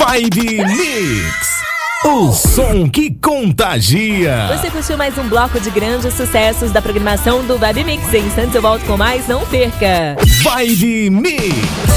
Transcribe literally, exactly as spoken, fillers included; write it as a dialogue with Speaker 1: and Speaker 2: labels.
Speaker 1: Vibe Mix. O som que contagia.
Speaker 2: Você curtiu mais um bloco de grandes sucessos da programação do Vibe Mix. Em instantes eu volto com mais, não perca.
Speaker 1: Vibe Mix.